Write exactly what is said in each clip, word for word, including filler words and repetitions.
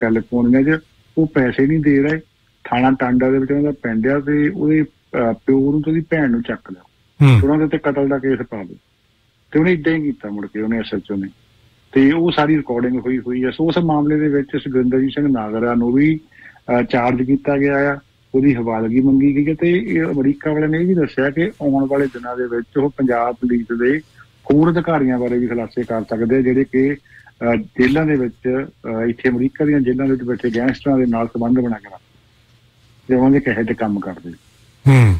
California 'ਚ ਉਹ ਪੈਸੇ ਨਹੀਂ ਦੇ ਰਹੇ, ਥਾਣਾ ਟਾਂਡਾ ਦੇ ਵਿੱਚ ਉਹਨਾਂ ਦਾ ਪਿੰਡ ਆ ਤੇ ਉਹਦੇ ਪਿਓ ਨੂੰ ਤੇ ਉਹਦੀ ਭੈਣ ਨੂੰ ਚੱਕ ਲਿਆ, ਉਹਨਾਂ ਦੇ ਉੱਤੇ ਕਤਲ ਦਾ ਕੇਸ ਪਾ ਦਿਓ। ਤੇ ਉਹਨੇ ਏਦਾਂ ਹੀ ਕੀਤਾ ਮੁੜ ਕੇ ਉਹਨੇ ਐਸ ਐਚ ਓ ਨੇ, ਤੇ ਉਹ ਸਾਰੀ ਰਿਕਾਰਡਿੰਗ ਹੋਈ ਹੋਈ ਆ। ਸੋ ਉਸ ਮਾਮਲੇ ਦੇ ਵਿੱਚ ਸੁਖਵਿੰਦਰਜੀਤ ਸਿੰਘ ਨਾਗਰਾ ਨੂੰ ਵੀ ਚਾਰਜ ਕੀਤਾ ਗਿਆ ਆ, ਉਹਦੀ ਹਵਾਲਗੀ ਮੰਗੀ ਗਈ ਹੈ। ਤੇ ਅਮਰੀਕਾ ਵਾਲਿਆਂ ਨੇ ਇਹ ਵੀ ਦੱਸਿਆ ਕਿ ਆਉਣ ਵਾਲੇ ਦਿਨਾਂ ਦੇ ਵਿੱਚ ਉਹ ਪੰਜਾਬ ਪੁਲਿਸ ਦੇ ਹੋਰ ਅਧਿਕਾਰੀਆਂ ਬਾਰੇ ਵੀ ਖੁਲਾਸੇ ਕਰ ਸਕਦੇ ਆ, ਜਿਹੜੇ ਕਿ ਜੇਲ੍ਹਾਂ ਦੇ ਵਿੱਚ ਇੱਥੇ ਅਮਰੀਕਾ ਦੀਆਂ ਜੇਲ੍ਹਾਂ ਦੇ ਵਿੱਚ ਬੈਠੇ ਗੈਂਗਸਟਰਾਂ ਦੇ ਨਾਲ ਸੰਬੰਧ ਬਣਾ ਕੇ ਤੇ ਉਹਨਾਂ ਦੇ ਕਹੇ ਤੇ ਕੰਮ ਕਰਦੇ। ਹੂੰ,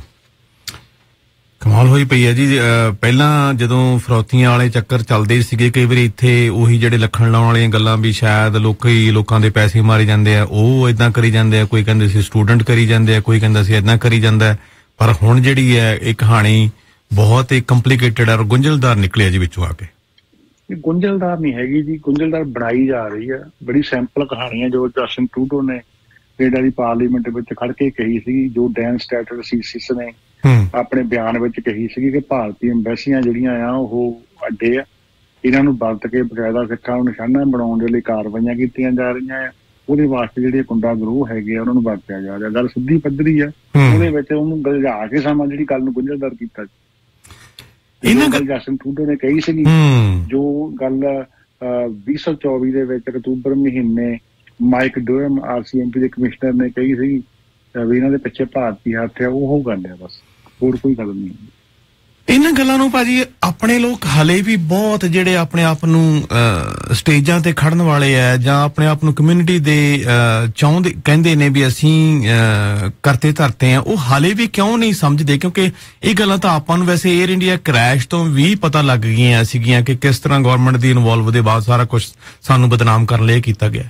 ਕਮਾਲ ਹੋਈ ਪਈ ਹੈ ਜੀ। ਪਹਿਲਾਂ ਜਦੋਂ ਫਰੌਤੀਆਂ ਵਾਲੇ ਚੱਕਰ ਚੱਲਦੇ ਸੀਗੇ, ਕਈ ਵਾਰੀ ਇੱਥੇ ਉਹੀ ਜਿਹੜੇ ਲੱਖਣ ਲਾਉਣ ਵਾਲੀਆਂ ਗੱਲਾਂ ਵੀ ਸ਼ਾਇਦ ਲੋਕੀ ਲੋਕਾਂ ਦੇ ਪੈਸੇ ਮਾਰੇ ਜਾਂਦੇ ਆ, ਉਹ ਏਦਾਂ ਕਰੀ ਜਾਂਦੇ ਆ। ਕੋਈ ਕਹਿੰਦੇ ਸੀ ਸਟੂਡੈਂਟ ਕਰੀ ਜਾਂਦੇ ਆ, ਕੋਈ ਕਹਿੰਦਾ ਸੀ ਏਦਾਂ ਕਰੀ ਜਾਂਦਾ। ਪਰ ਹੁਣ ਜਿਹੜੀ ਹੈ ਇਹ ਕਹਾਣੀ ਬਹੁਤ ਹੀ ਕੰਪਲੀਕੇਟਡ ਔਰ ਗੁੰਝਲਦਾਰ ਨਿਕਲਿਆ ਜੀ ਵਿੱਚੋਂ ਆ ਕੇ। ਗੁੰਝਲਦਾਰ ਨਹੀਂ ਹੈਗੀ ਜੀ, ਗੁੰਝਲਦਾਰ ਬਣਾਈ ਜਾ ਰਹੀ ਹੈ। ਬੜੀ ਸਿੰਪਲ ਕਹਾਣੀ ਹੈ ਜੋ ਜਸਟਿਨ ਟਰੂਡੋ ਨੇ ਕੈਨੇਡਾ ਦੀ ਪਾਰਲੀਮੈਂਟ ਵਿੱਚ ਖੜ ਕੇ ਕਹੀ ਸੀ, ਜੋ ਡੈਨ ਸਟੈਟਰ ਸੀਸਿਸ ਨੇ ਆਪਣੇ ਬਿਆਨ ਵਿੱਚ ਕਹੀ ਸੀਗੀ ਕਿ ਭਾਰਤੀ ਐਮਬੈਸੀਆਂ ਜਿਹੜੀਆਂ ਆ ਉਹ ਅੱਡੇ ਆ, ਇਹਨਾਂ ਨੂੰ ਵਰਤ ਕੇ ਬਕਾਇਦਾ ਸਿੱਖਾਂ ਨੂੰ ਨਿਸ਼ਾਨਾ ਬਣਾਉਣ ਦੇ ਲਈ ਕਾਰਵਾਈਆਂ ਕੀਤੀਆਂ ਜਾ ਰਹੀਆਂ ਆ। ਉਹਦੇ ਵਾਸਤੇ ਜਿਹੜੇ ਗੁੰਡਾ ਗਰੋਹ ਹੈਗੇ ਆ ਉਹਨਾਂ ਨੂੰ ਵਰਤਿਆ ਜਾ ਰਿਹਾ। ਗੱਲ ਸਿੱਧੀ ਪੱਧਰੀ ਆ, ਉਹਦੇ ਵਿੱਚ ਉਹਨੂੰ ਗਲਜਾ ਕੇ ਸਮਾਂ ਜਿਹੜੀ ਗੱਲ ਨੂੰ ਗੁੰਝਲਦਾਰ ਕੀਤਾ। ਇਹਨਾਂ ਗੱਲ ਜਸਟਿਨ ਟਰੂਡੋ ਨੇ ਕਹੀ ਸੀਗੀ, ਜੋ ਗੱਲ ਵੀਹ ਸੌ ਚੌਵੀ ਦੇ ਵਿੱਚ ਅਕਤੂਬਰ ਮਹੀਨੇ mic ਡੋਰਮ R C M P ਦੇ ਕਮਿਸ਼ਨਰ ਨੇ ਕਹੀ ਸੀ ਵੀ ਇਹਨਾਂ ਦੇ ਪਿੱਛੇ ਭਾਰਤੀ ਹੱਥ ਆ, ਉਹ ਗੱਲ ਆ ਬਸ, ਹੋਰ ਕੋਈ ਗੱਲ ਨਹੀਂ। ਇਹਨਾਂ ਗੱਲਾਂ ਨੂੰ ਭਾਜੀ ਆਪਣੇ ਲੋਕ ਹਲੇ ਵੀ ਬਹੁਤ ਜਿਹੜੇ ਆਪਣੇ ਆਪ ਨੂੰ ਸਟੇਜਾਂ ਤੇ ਖੜਨ ਵਾਲੇ ਆ ਜਾਂ ਆਪਣੇ ਆਪ ਨੂੰ ਕਮਿਊਨਿਟੀ ਦੇ ਚਾਹੁੰਦੇ ਕਹਿੰਦੇ ਨੇ ਵੀ ਅਸੀਂ ਕਰਤੇ ਧਰਤੇ ਆ, ਉਹ ਹਾਲੇ ਵੀ ਕਿਉਂ ਨਹੀਂ ਸਮਝਦੇ? ਕਿਉਂਕਿ ਇਹ ਗੱਲਾਂ ਤਾਂ ਆਪਾਂ ਨੂੰ ਵੈਸੇ ਏਅਰ ਇੰਡੀਆ ਕ੍ਰੈਸ਼ ਤੋਂ ਵੀ ਪਤਾ ਲੱਗ ਗਈਆਂ ਸੀਗੀਆਂ ਕਿ ਕਿਸ ਤਰ੍ਹਾਂ ਗਵਰਨਮੈਂਟ ਦੀ ਇਨਵੋਲਵ ਦੇ ਬਾਅਦ ਸਾਰਾ ਕੁਝ ਸਾਨੂੰ ਬਦਨਾਮ ਕਰਨ ਲਈ ਕੀਤਾ ਗਿਆ।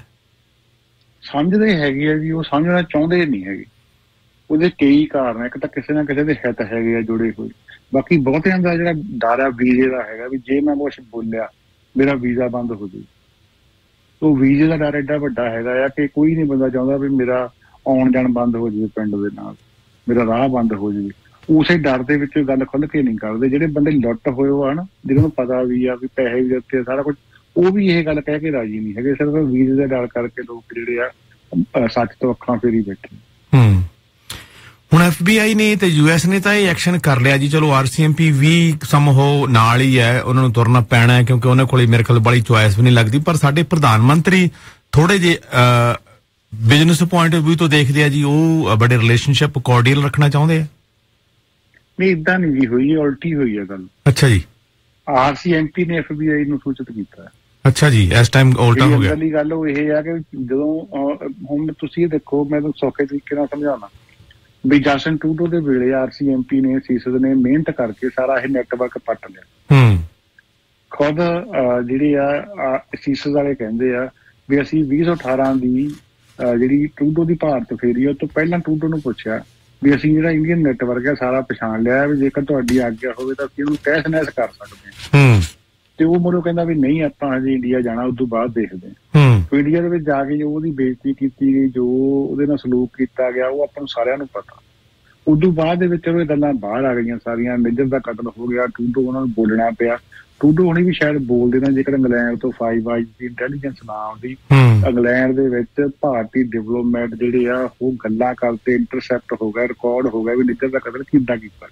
ਸਮਝਦੇ ਹੈਗੇ ਆ ਜੀ, ਉਹ ਸਮਝਣਾ ਚਾਹੁੰਦੇ ਨਹੀਂ ਹੈਗੇ। ਉਹਦੇ ਕਈ ਕਾਰਨ, ਇੱਕ ਤਾਂ ਕਿਸੇ ਨਾ ਕਿਸੇ ਦੇ ਹਿੱਤ ਹੈਗੇ ਆ ਜੁੜੇ ਹੋਏ, ਬਾਕੀ ਬਹੁਤਿਆਂ ਦਾ ਜਿਹੜਾ ਡਰ ਆ ਵੀਜ਼ੇ ਦਾ ਹੈਗਾ ਵੀ ਜੇ ਮੈਂ ਕੁਛ ਬੋਲਿਆ ਮੇਰਾ ਵੀਜ਼ਾ ਬੰਦ ਹੋ ਜਾਊ। ਉਹ ਵੀਜ਼ੇ ਦਾ ਡਰ ਐਡਾ ਵੱਡਾ ਹੈਗਾ ਆ ਕਿ ਕੋਈ ਨਹੀਂ ਬੰਦਾ ਚਾਹੁੰਦਾ ਵੀ ਮੇਰਾ ਆਉਣ ਜਾਣ ਬੰਦ ਹੋ ਜਾਵੇ, ਪਿੰਡ ਦੇ ਨਾਲ ਮੇਰਾ ਰਾਹ ਬੰਦ ਹੋ ਜਾਵੇ। ਉਸੇ ਡਰ ਦੇ ਵਿੱਚ ਗੱਲ ਖੁੱਲ੍ਹ ਕੇ ਨਹੀਂ ਕਰਦੇ। ਜਿਹੜੇ ਬੰਦੇ ਲੁੱਟ ਹੋਏ ਹੋ ਹਨ, ਜਿਹਨਾਂ ਨੂੰ ਪਤਾ ਵੀ ਆ ਵੀ ਪੈਸੇ ਵੀ ਦਿੱਤੇ ਸਾਰਾ ਕੁਛ, ਉਹ ਵੀ ਇਹ ਗੱਲ ਕਹਿ ਕੇ ਰਾਜੀ ਨਹੀਂ ਹੈਗੇ। ਸਿਰਫ ਵੀਜ਼ੇ ਦਾ ਡਰ ਕਰਕੇ ਲੋਕ ਜਿਹੜੇ ਆ ਸੱਚ ਤੋਂ ਅੱਖਾਂ ਫੇਰੀ ਬੈਠੇ। ਹੂੰ, ਹੁਣ ਐਫ ਬੀ ਆਈ ਨੇ ਤੇ ਯੂ ਐਸ ਨੇ ਤਾਂ ਇਹ ਐਕਸ਼ਨ ਕਰ ਲਿਆ ਜੀ। ਚਲੋ ਆਰ ਸੀ ਐਮ ਪੀ ਵੀ ਸਮਹੋ ਨਾਲ ਹੀ ਹੈ, ਉਹਨਾਂ ਨੂੰ ਤੁਰਨਾ ਪੈਣਾ ਹੈ ਕਿਉਂਕਿ ਉਹਨਾਂ ਕੋਲ ਮੇਰੇ ਖਿਆਲ ਬੜੀ ਚੁਆਇਸ ਵੀ ਨਹੀਂ ਲੱਗਦੀ। ਪਰ ਸਾਡੇ ਪ੍ਰਧਾਨ ਮੰਤਰੀ ਥੋੜੇ ਜਿਹੇ ਬਿਜ਼ਨਸ ਪੁਆਇੰਟ ਆਫ ਵਿਊ ਤੋਂ ਦੇਖਦੇ ਆ ਜੀ, ਉਹ ਬੜੇ ਰਿਲੇਸ਼ਨਸ਼ਿਪ ਕੋਰਡੀਅਲ ਰੱਖਣਾ ਚਾਹੁੰਦੇ ਆ। ਨਹੀਂ, ਏਦਾਂ ਨਹੀਂ ਜੀ ਹੋਈ, ਉਲਟੀ ਹੋਈ ਹੈ ਗੱਲ। ਅੱਛਾ ਜੀ, ਆਰ ਸੀ ਐਮ ਪੀ ਨੇ ਐਫ ਬੀ ਆਈ ਨੂੰ ਸੂਚਿਤ ਕੀਤਾ। ਅੱਛਾ ਜੀ, ਇਸ ਟਾਈਮ ਉਲਟਾ ਹੋ ਗਿਆ। ਅਗਲੀ ਗੱਲ ਉਹ ਇਹ ਆ ਕਿ ਜਦੋਂ ਹੁਣ ਤੁਸੀਂ ਇਹ ਦੇਖੋ, ਮੈਂ ਤੁਹਾਨੂੰ ਸੌਖੇ ਤਰੀਕੇ ਨਾਲ ਸਮਝਾਉਣਾ ਵੀ ਜਸਟਿਨ ਟਰੂਡੋ ਦੇ ਵੇਲੇ ਆਰ ਸੀ ਐਮ ਪੀ ਨੇ ਸੀਸਦ ਨੇ ਮਿਹਨਤ ਕਰਕੇ ਸਾਰਾ ਇਹ ਨੈਟਵਰਕ ਪੱਟ ਲਿਆ। ਹੂੰ, ਖੁਦ ਜਿਹੜੇ ਆ ਸੀਸਦ ਵਾਲੇ ਕਹਿੰਦੇ ਆ ਵੀ ਅਸੀਂ ਵੀਹ ਸੌ ਅਠਾਰਾਂ ਦੀ ਜਿਹੜੀ ਟਰੂਡੋ ਦੀ ਭਾਰਤ ਫੇਰੀ ਉਹ ਤੋਂ ਪਹਿਲਾਂ ਟਰੂਡੋ ਨੂੰ ਪੁੱਛਿਆ ਵੀ ਅਸੀਂ ਜਿਹੜਾ ਇੰਡੀਅਨ ਨੈਟਵਰਕ ਆ ਸਾਰਾ ਪਛਾਣ ਲਿਆ ਵੀ ਜੇਕਰ ਤੁਹਾਡੀ ਆਗਿਆ ਹੋਵੇ ਤਾਂ ਅਸੀਂ ਇਹਨੂੰ ਤਹਿਸ ਨਹਿਸ ਕਰ ਸਕਦੇ ਹਾਂ। ਤੇ ਉਹ ਮੁੜੋ ਕਹਿੰਦਾ ਵੀ ਨਹੀਂ, ਆਪਾਂ ਹਜੇ ਇੰਡੀਆ ਜਾਣਾ, ਉਸ ਤੋਂ ਬਾਅਦ ਦੇਖਦੇ ਹਾਂ। ਇੰਡੀਆ ਦੇ ਵਿੱਚ ਜਾ ਕੇ ਜੋ ਉਹਦੀ ਬੇਇੱਜ਼ਤੀ ਕੀਤੀ ਗਈ, ਜੋ ਉਹਦੇ ਨਾਲ ਸਲੂਕ ਕੀਤਾ ਗਿਆ, ਉਹ ਆਪਾਂ ਨੂੰ ਸਾਰਿਆਂ ਨੂੰ ਪਤਾ। ਉਦੋਂ ਬਾਅਦ ਦੇ ਵਿੱਚ ਉਹ ਗੱਲਾਂ ਬਾਹਰ ਆ ਗਈਆਂ ਸਾਰੀਆਂ। ਮੇਜਰ ਦਾ ਕਤਲ ਹੋ ਗਿਆ, ਟਰੂਡੋ ਉਹਨਾਂ ਨੂੰ ਬੋਲਣਾ ਪਿਆ। ਟਰੂਡੋ ਹੁਣੀ ਵੀ ਸ਼ਾਇਦ ਬੋਲਦੇ ਨਾ ਜੇਕਰ ਇੰਗਲੈਂਡ ਤੋਂ ਫਾਈਵ ਆਈਜ਼ ਦੀ ਇੰਟੈਲੀਜੈਂਸ ਨਾ ਆਉਂਦੀ। ਇੰਗਲੈਂਡ ਦੇ ਵਿੱਚ ਭਾਰਤੀ ਡਿਪਲੋਮੈਟ ਜਿਹੜੇ ਆ ਉਹ ਗੱਲਾਂ ਕਰਦੇ, ਇੰਟਰਸੈਪਟ ਹੋ ਗਿਆ, ਰਿਕਾਰਡ ਹੋ ਗਿਆ ਵੀ ਮੇਜਰ ਦਾ ਕਤਲ ਕਿੱਦਾਂ ਕੀਤਾ।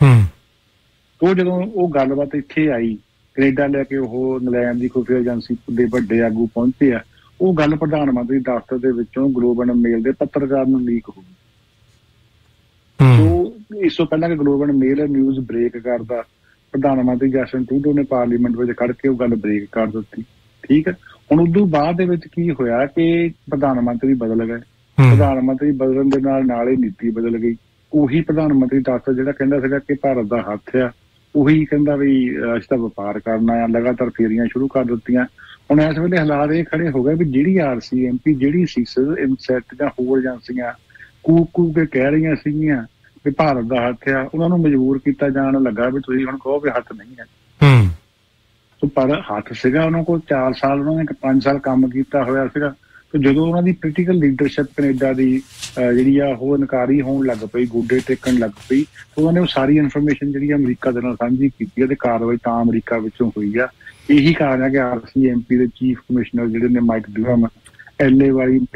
ਉਹ ਜਦੋਂ ਉਹ ਗੱਲਬਾਤ ਇੱਥੇ ਆਈ ਕੈਨੇਡਾ ਲੈ ਕੇ, ਉਹ ਇੰਗਲੈਂਡ ਦੀ ਖੁਫੀਆ ਏਜੰਸੀ ਦੇ ਵੱਡੇ ਆਗੂ ਪਹੁੰਚੇ ਆ, ਉਹ ਗੱਲ ਪ੍ਰਧਾਨ ਮੰਤਰੀ ਦਫ਼ਤਰ ਦੇ ਵਿੱਚੋਂ ਗਲੋਬ ਐਂਡ ਮੇਲ ਦੇ ਪੱਤਰਕਾਰ ਨੂੰ ਲੀਕ ਹੋ ਗਈ। ਸੋ ਇਸ ਤੋਂ ਪਹਿਲਾਂ ਕਿ globe and male news break ਕਰਦਾ, ਪ੍ਰਧਾਨ ਮੰਤਰੀ ਜਸਟਿਨ ਟਰੂਡੋ ਨੇ ਪਾਰਲੀਮੈਂਟ ਵਿੱਚ ਖੜ ਕੇ ਉਹ ਗੱਲ ਬ੍ਰੇਕ ਕਰ ਦਿੱਤੀ। ਠੀਕ ਹੈ, ਹੁਣ ਉਦੋਂ ਬਾਅਦ ਦੇ ਵਿੱਚ ਕੀ ਹੋਇਆ ਕਿ ਪ੍ਰਧਾਨ ਮੰਤਰੀ ਬਦਲ ਗਏ। ਪ੍ਰਧਾਨ ਮੰਤਰੀ ਬਦਲਣ ਦੇ ਨਾਲ ਨਾਲ ਹੀ ਨੀਤੀ ਬਦਲ ਗਈ। ਉਹੀ ਪ੍ਰਧਾਨ ਮੰਤਰੀ ਦਫ਼ਤਰ ਜਿਹੜਾ ਕਹਿੰਦਾ ਸੀਗਾ ਕਿ ਭਾਰਤ ਦਾ ਹੱਥ ਆ, ਉਹੀ ਕਹਿੰਦਾ ਵੀ ਅਸੀਂ ਤਾਂ ਵਪਾਰ ਕਰਨਾ ਆ, ਲਗਾਤਾਰ ਫੇਰੀਆਂ ਸ਼ੁਰੂ ਕਰ ਦਿੱਤੀਆਂ। ਹੁਣ ਇਸ ਵੇਲੇ ਹਾਲਾਤ ਇਹ ਖੜੇ ਹੋ ਗਏ ਵੀ ਜਿਹੜੀ ਆਰ ਸੀ ਐਮ ਪੀ, ਜਿਹੜੀ ਸੀਸਦ, ਇਨਸੈਟ ਜਾਂ ਹੋਰ ਏਜੰਸੀਆਂ ਕੂਕ ਕੂਕ ਕੇ ਕਹਿ ਰਹੀਆਂ ਸੀਗੀਆਂ ਵੀ ਭਾਰਤ ਦਾ ਹੱਥ ਆ, ਉਹਨਾਂ ਨੂੰ ਮਜਬੂਰ ਕੀਤਾ ਜਾਣ ਲੱਗਾ ਵੀ ਤੁਸੀਂ ਹੁਣ ਕਹੋ ਵੀ ਹੱਥ ਨਹੀਂ ਹੈ। ਸੋ ਪਰ ਹੱਥ ਸੀਗਾ ਉਹਨਾਂ ਕੋਲ। ਚਾਰ ਸਾਲ ਉਹਨਾਂ ਨੇ ਪੰਜ ਸਾਲ ਕੰਮ ਕੀਤਾ ਹੋਇਆ ਸੀਗਾ। ਤੇ ਜਦੋਂ ਉਹਨਾਂ ਦੀ ਪੋਲੀਟੀਕਲ ਲੀਡਰਸ਼ਿਪ ਕੈਨੇਡਾ ਦੀ ਜਿਹੜੀ ਆ ਉਹ ਇਨਕਾਰੀ ਹੋਣ ਲੱਗ ਪਈ, ਗੋਡੇ ਟੇਕਣ ਲੱਗ ਪਈ, ਤੇ ਉਹਨਾਂ ਨੇ ਉਹ ਸਾਰੀ ਇਨਫੋਰਮੇਸ਼ਨ ਜਿਹੜੀ ਅਮਰੀਕਾ ਦੇ ਨਾਲ ਸਾਂਝੀ ਕੀਤੀ ਹੈ ਤੇ ਕਾਰਵਾਈ ਤਾਂ ਅਮਰੀਕਾ ਵਿੱਚੋਂ ਹੋਈ ਆ। ਇਹੀ ਕਾਰਨ ਹੈ ਕਿ ਆਰ ਸੀ ਐਮ ਪੀ ਦੇ ਚੀਫ ਕਮਿਸ਼ਨਰ ਜਿਹੜੇ ਨੇ ਮਾਈਕ ਡੂਰਮ, ਐਲਏ ਵਾਲੀ